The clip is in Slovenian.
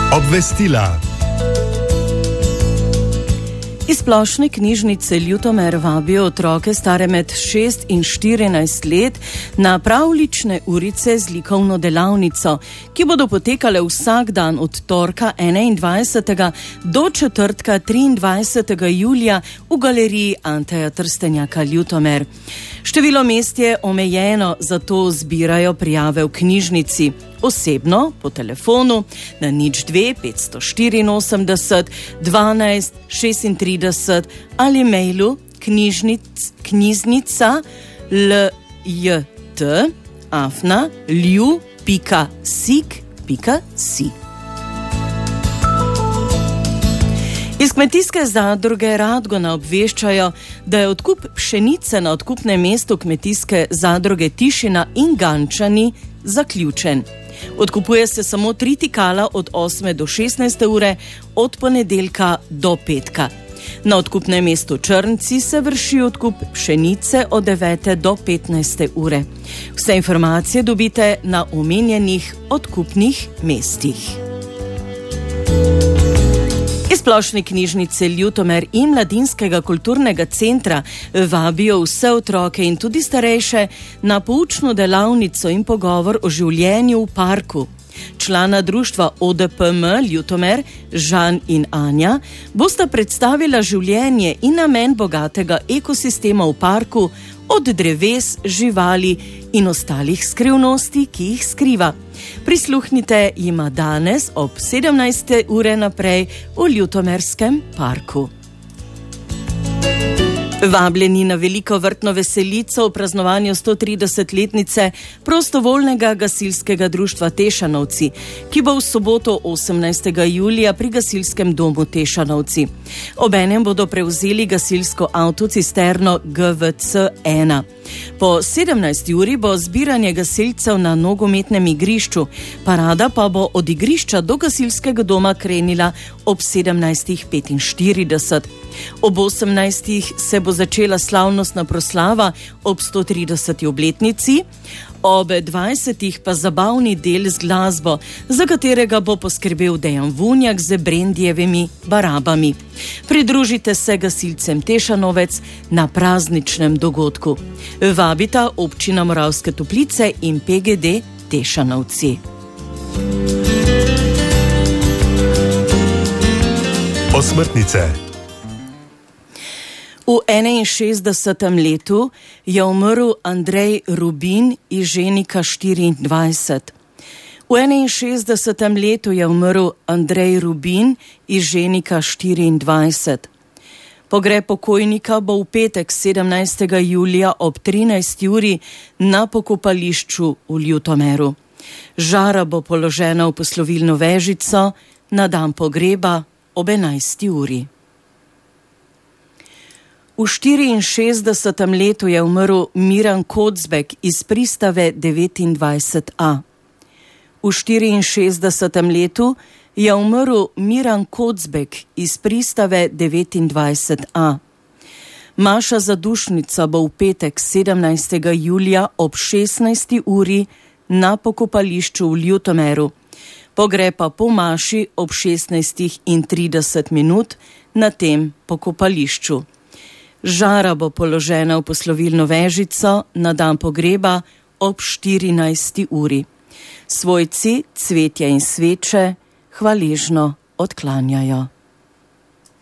Obvestila. Iz Splošne knjižnice Ljutomer vabijo otroke stare med 6 in 14 let na pravljične urice z likovno delavnico, ki bodo potekale vsak dan od torka 21. do četrtka 23. julija v galeriji Anteja Trstenjaka Ljutomer. Število mest je omejeno, zato zbirajo prijave v knjižnici. Osebno, po telefonu, na 02 584 12 36 ali mailu knjižnica.lyt@lju.sik.si. Iz kmetijske zadruge Radgona obveščajo, da je odkup pšenice na odkupnem mestu kmetijske zadruge Tišina in Gančani zaključen. Odkupuje se samo 3 tikala od 8 do 16 ure, od ponedeljka do petka. Na odkupnem mestu Črnci se vrši odkup pšenice od 9 do 15 ure. Vse informacije dobite na omenjenih odkupnih mestih. Iz Splošne knjižnice Ljutomer in Mladinskega kulturnega centra vabijo vse otroke in tudi starejše na poučno delavnico in pogovor o življenju v parku. Člana društva ODPM Ljutomer, Žan in Anja, bosta predstavila življenje in namen bogatega ekosistema v parku, od dreves, živali in ostalih skrivnosti, ki jih skriva. Prisluhnite jima danes ob 17. ure naprej v Ljutomerskem parku. Vabljeni na veliko vrtno veselico v praznovanju 130-letnice prostovoljnega gasilskega društva Tešanovci, ki bo v soboto 18. julija pri gasilskem domu Tešanovci. Obenem bodo prevzeli gasilsko avtocisterno GVC-1. Po 17. uri bo zbiranje gasilcev na nogometnem igrišču, parada pa bo od igrišča do gasilskega doma krenila ob 17.45. Ob 18. se bo začela slavnostna proslava ob 130. obletnici, ob 20. pa zabavni del z glasbo, za katerega bo poskrbel Dejan Vunjak z Brendijevimi barabami. Pridružite se gasilcem Tešanovec na prazničnem dogodku. Vabita občina Moravske Toplice in PGD Tešanovci. Osmrtnice. V 61. letu je umrl Andrej Rubin iz Ženika 24. V 61. letu je umrl Andrej Rubin iz Ženika 24. Pogreb pokojnika bo v petek 17. julija ob 13. uri na pokopališču v Ljutomeru. Žara bo položena v poslovilno vežico na dan pogreba ob 11. uri. V 64. letu je umrl Miran Kocbek iz pristave 29a. V 64. letu je umrl Miran Kocbek iz pristave 29a. Maša zadušnica bo v petek 17. julija ob 16. uri na pokopališču v Ljutomeru. Pogreb pa po maši ob 16:30 na tem pokopališču. Žara bo položena v poslovilno vežico na dan pogreba ob 14. uri. Svojci cvetje in sveče hvaležno odklanjajo.